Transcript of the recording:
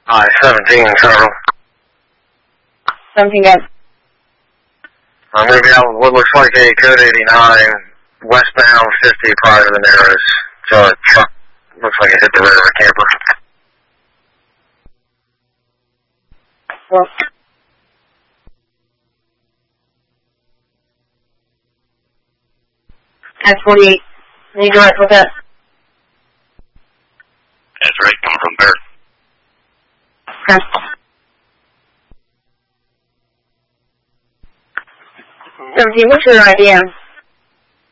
I-17 Colonel. 17 guys. I'm going to be out with what looks like a code 89 westbound 50 prior to the Narrows. So a truck looks like it hit the rear of a camper. Well. At 48. Need to write with that. That's right, coming from Bear. Okay. 17, what's your idea?